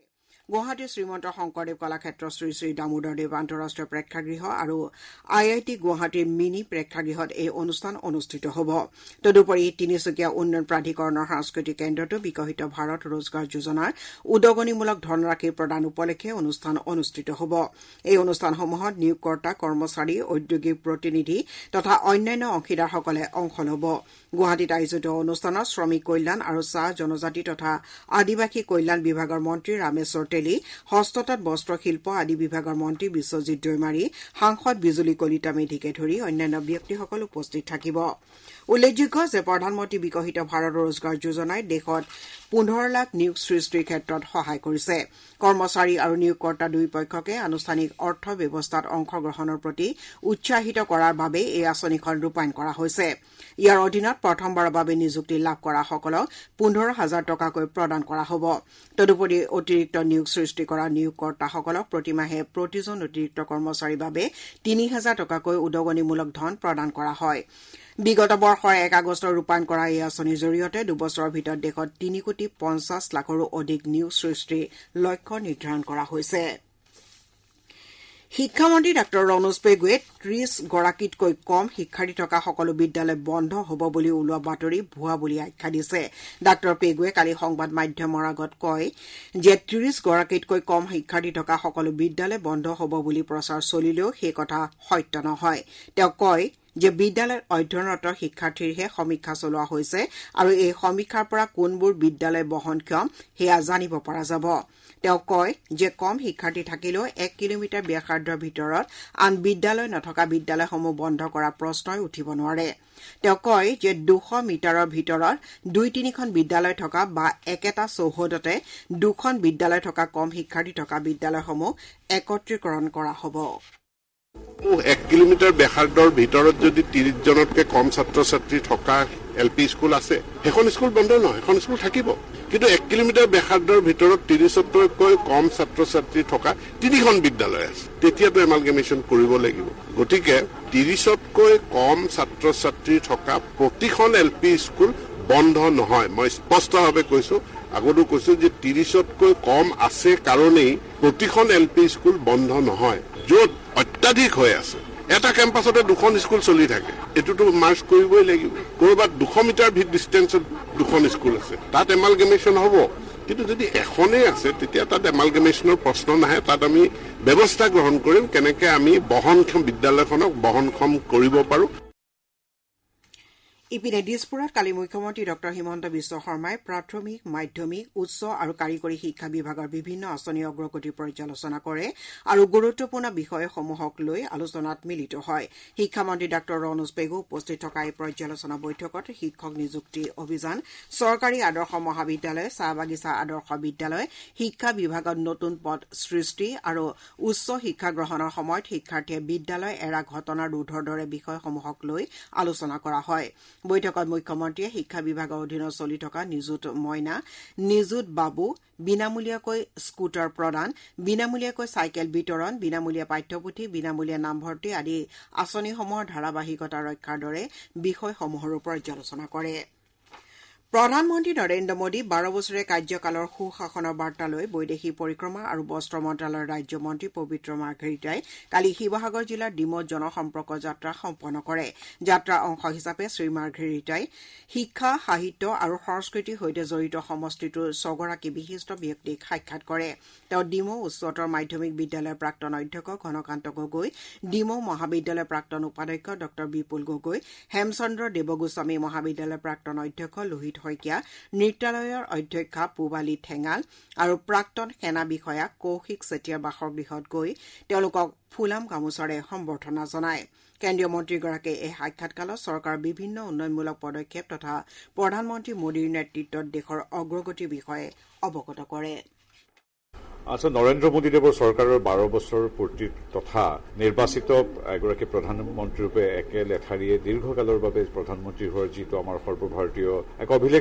গুৱাহাটীৰ শ্ৰীমন্ত শংকৰদেৱ কলাক্ষেত্ৰ শ্ৰী শ্ৰী দামোদৰদেৱ আন্তঃৰাষ্ট্ৰীয় প্ৰেক্ষাগৃহ আৰু IIT গুৱাহাটীৰ মিনি প্ৰেক্ষাগৃহত এই অনুষ্ঠান অনুষ্ঠিত হ'ব। তদুপৰি তিনিচুকীয়া উন্নয়ন প্ৰাধিকৰণৰ সাংস্কৃতিক কেন্দ্ৰতো বিকশিত ভাৰত ৰোজগাৰ যোজনাৰ উদগনিমূলক ধনৰাশি প্ৰদান উপলক্ষে অনুষ্ঠান অনুষ্ঠিত হ'ব। এই অনুষ্ঠানসমূহত নিয়োগকৰ্তা কৰ্মচাৰী ঔদ্যোগিক প্ৰতিনিধি তথা অন্যান্য অংশীদাৰসকলে অংশ ল'ব। গুৱাহাটীত আয়োজিত অনুষ্ঠানত শ্ৰমিক কল্যাণ আৰু চাহ জনজাতি তথা আদিবাসী কল্যাণ বিভাগৰ মন্ত্ৰী ৰামেশ্বৰ তেলী, হস্ততাঁত বস্ত্ৰ শিল্প আদি বিভাগৰ মন্ত্ৰী বিশ্বজিৎ দৈমাৰী, সাংসদ বিজুলী কলিতা মেধিকে ধৰি অন্যান্য ব্যক্তিসকল উপস্থিত থাকিব। উল্লেখযোগ্য যে প্ৰধানমন্ত্ৰী বিকশিত ভাৰত ৰোজগাৰ যোজনাই দেশত 15 লাখ নিয়োগ সৃষ্টিৰ ক্ষেত্ৰত সহায় কৰিছে। কৰ্মচাৰী আৰু নিয়োগকৰ্তা দুয়োপক্ষকে আনুষ্ঠানিক অৰ্থ ব্যৱস্থাত অংশগ্ৰহণৰ প্ৰতি উৎসাহিত কৰাৰ বাবে এই আঁচনিখন ৰূপায়ণ কৰা হৈছে। ইয়াৰ অধীনত প্ৰথমবাৰৰ বাবে নিযুক্তি লাভ কৰাসকলক 15,000 টকাকৈ প্ৰদান কৰা হ'ব। তদুপৰি অতিৰিক্ত নিয়োগ সৃষ্টি কৰা নিয়োগকৰ্তাসকলক প্ৰতিমাহে প্ৰতিজন অতিৰিক্ত কৰ্মচাৰীৰ বাবে 3,000 টকাকৈ উদগনিমূলক ধন প্ৰদান কৰা হয়। বিগত বৰ্ষৰ 1 আগষ্টত ৰূপায়ণ কৰা এই আঁচনিৰ জৰিয়তে দুবছৰৰ ভিতৰত দেশত 3,50 লাখৰো অধিক নিয়োগ সৃষ্টিৰ লক্ষ্য নিৰ্ধাৰণ কৰা হৈছে। শিক্ষামন্ত্ৰী ডাঃ ৰণোজ পেগুৱে 30 গৰাকীতকৈ কম শিক্ষাৰ্থী থকা সকলো বিদ্যালয় বন্ধ হ'ব বুলি ওলোৱা বাতৰি ভুৱা বুলি আখ্যা দিছে। ডাঃ পেগুৱে কালি সংবাদ মাধ্যমৰ আগত কয় যে 30 গৰাকীতকৈ কম শিক্ষাৰ্থী থকা সকলো বিদ্যালয় বন্ধ হ'ব বুলি প্ৰচাৰ চলিলেও সেই কথা সত্য নহয়। তেওঁ কয় যে বিদ্যালয়ত অধ্যয়নৰত শিক্ষাৰ্থীৰহে সমীক্ষা চলোৱা হৈছে আৰু এই সমীক্ষাৰ পৰা কোনবোৰ বিদ্যালয় বহনক্ষম সেয়া জানিব পৰা যাব। তেওঁ কয় যে কম শিক্ষাৰ্থী থাকিলেও 1 কিলোমিটাৰ ব্যাসাৰ্ধৰ ভিতৰত আন বিদ্যালয় নথকা বিদ্যালয়সমূহ বন্ধ কৰাৰ প্ৰশ্নই উঠিব নোৱাৰে। তেওঁ কয় যে 200 মিটাৰৰ ভিতৰত 2-3খন বিদ্যালয় থকা বা একেটা চৌহদতে 2খন বিদ্যালয় থকা কম শিক্ষাৰ্থী থকা বিদ্যালয়সমূহ একত্ৰীকৰণ কৰা হ'ব। 1 কিলোমিটাৰ ব্যাসাৰ্ধৰ ভিতৰত যদি 30 জনতকৈ কম ছাত্ৰ ছাত্ৰী থকা LP স্কুল আছে, সেইখন স্কুল বন্ধ নহয়, এখন স্কুল থাকিব। কিন্তু 1 কিলোমিটাৰ ব্যাসাৰ্ধৰ ভিতৰত 30তকৈ কম ছাত্ৰ ছাত্ৰী থকা 3খন বিদ্যালয় আছে, তেতিয়াতো এমালগেমেশ্যন কৰিব লাগিব। গতিকে 30তকৈ কম ছাত্ৰ ছাত্ৰী থকা প্ৰতিখন LP স্কুল বন্ধ নহয়। মই স্পষ্টভাৱে কৈছো, আগতো কৈছো যে 30তকৈ কম আছে কাৰণেই প্ৰতিখন LP স্কুল বন্ধ নহয়। য'ত অত্যাধিক হৈ আছে, এটা কেম্পাছতে 2খন স্কুল চলি থাকে, এইটোতো মাৰ্চ কৰিবই লাগিব। ক'ৰবাত 200 মিটাৰ ডিষ্টেন্সত 2খন স্কুল আছে, তাত এমালগেমেশ্যন হ'ব। কিন্তু যদি এখনেই আছে, তেতিয়া তাত এমালগেমেশ্যনৰ প্ৰশ্ন নাহে। তাত আমি ব্যৱস্থা গ্ৰহণ কৰিম কেনেকে আমি বহনক্ষম বিদ্যালয়খনক বহনক্ষম কৰিব পাৰো। ইপিনে দিছপুৰত কালি মুখ্যমন্ত্ৰী ডঃ হিমন্ত বিশ্ব শৰ্মাই প্ৰাথমিক, মাধ্যমিক, উচ্চ আৰু কাৰিকৰী শিক্ষা বিভাগৰ বিভিন্ন আঁচনিৰ অগ্ৰগতি পৰ্যালোচনা কৰে আৰু গুৰুত্বপূৰ্ণ বিষয়সমূহক লৈ আলোচনাত মিলিত হয়। শিক্ষামন্ত্ৰী ডাঃ ৰণোজ পেগু উপস্থিত থকা এই পৰ্যালোচনা বৈঠকত শিক্ষক নিযুক্তি অভিযান, চৰকাৰী আদৰ্শ মহাবিদ্যালয়, চাহ বাগিচা আদৰ্শ বিদ্যালয়, শিক্ষা বিভাগত নতুন পদ সৃষ্টি আৰু উচ্চ শিক্ষা গ্ৰহণৰ সময়ত শিক্ষাৰ্থীয়ে বিদ্যালয় এৰা ঘটনা ৰোধৰ দৰে বিষয়সমূহক লৈ আলোচনা কৰা হয়। বৈঠকত মুখ্যমন্ত্ৰীয়ে শিক্ষা বিভাগৰ অধীনত চলি থকা নিযুত মইনা, নিযুত বাবু, বিনামূলীয়াকৈ স্কুটাৰ প্ৰদান, বিনামূলীয়াকৈ চাইকেল বিতৰণ, বিনামূলীয়া পাঠ্যপুথি, বিনামূলীয়া নামভৰ্তি আদি আঁচনিসমূহৰ ধাৰাবাহিকতা ৰক্ষাৰ দৰে বিষয়সমূহৰো পৰ্যালোচনা কৰে। প্ৰধানমন্ত্ৰী নৰেন্দ্ৰ মোদী 12 বছৰীয়া কাৰ্যকালৰ সুশাসনৰ বাৰ্তা লৈ বৈদেশিক পৰিক্ৰমা আৰু বস্ত্ৰ মন্ত্ৰালয়ৰ ৰাজ্যমন্ত্ৰী পবিত্ৰ মাৰ্ঘেৰিটাই কালি শিৱসাগৰ জিলাৰ ডিমৌত জনসম্পৰ্ক যাত্ৰা সম্পন্ন কৰে। যাত্ৰাৰ অংশ হিচাপে শ্ৰী মাৰ্ঘেৰিটাই শিক্ষা, সাহিত্য আৰু সংস্কৃতিৰ সৈতে জড়িত সমষ্টিটোৰ 6গৰাকী বিশিষ্ট ব্যক্তিক সাক্ষাৎ কৰে। তেওঁ ডিমৌ উচ্চতৰ মাধ্যমিক বিদ্যালয়ৰ প্ৰাক্তন অধ্যক্ষ ঘনকান্ত গগৈ, ডিমৌ মহাবিদ্যালয়ৰ প্ৰাক্তন উপাধ্যক্ষ ডঃ বিপুল গগৈ, হেমচন্দ্ৰ দেৱগোস্বামী মহাবিদ্যালয়ৰ প্ৰাক্তন অধ্যক্ষ লোহিত শইকীয়া, নৃত্যালয়ৰ অধ্যক্ষা পূবালী ঠেঙাল আৰু প্ৰাক্তন সেনা বিষয়া কৌশিক চেতিয়াৰ বাসগৃহত গৈ তেওঁলোকক ফুলাম গামোচাৰে সম্বৰ্ধনা জনায়। কেন্দ্ৰীয় মন্ত্ৰীগৰাকীয়ে এই সাক্ষাৎকালত চৰকাৰৰ বিভিন্ন উন্নয়নমূলক পদক্ষেপ তথা প্ৰধানমন্ত্ৰী মোদীৰ নেতৃত্বত দেশৰ অগ্ৰগতিৰ বিষয়ে অৱগত কৰে। নৰেন্দ্ৰ মোদীদেৱৰ চৰকাৰৰ 12 বছৰ পূৰ্তি তথা নিৰ্বাচিত এগৰাকী প্ৰধানমন্ত্ৰীৰূপে একে লেঠাৰিয়ে দীৰ্ঘকালৰ বাবে প্ৰধানমন্ত্ৰী হোৱাৰ যিটো আমাৰ সৰ্বভাৰতীয় এক অভিলেখ